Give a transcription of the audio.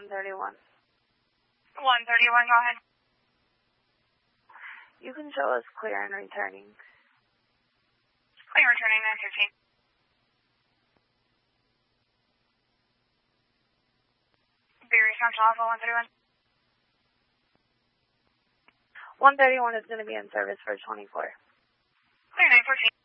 131. 131, go ahead. You can show us clear and returning. Clear returning 915. Be response to Alpha 131. 131 is going to be in service for 24. Clear 914.